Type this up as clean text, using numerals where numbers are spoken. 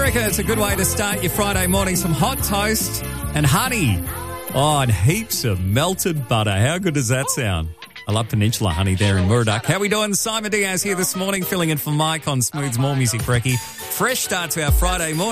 reckon it's a good way to start your Friday morning. Some hot toast and honey. Oh, and heaps of melted butter. How good does that sound? I love Peninsula honey there in Murdoch. How we doing? Simon Diaz here this morning, filling in for Mike on Smooth's More Music Brekkie. Fresh start to our Friday morning.